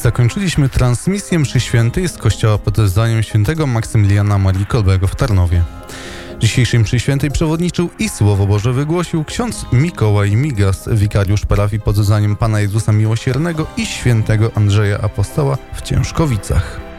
Zakończyliśmy transmisję mszy świętej z kościoła pod wezwaniem świętego Maksymiliana Marii Kolbego w Tarnowie. Dzisiejszej mszy świętej przewodniczył i Słowo Boże wygłosił ksiądz Mikołaj Migas, wikariusz parafii pod wezwaniem Pana Jezusa Miłosiernego i świętego Andrzeja Apostoła w Ciężkowicach.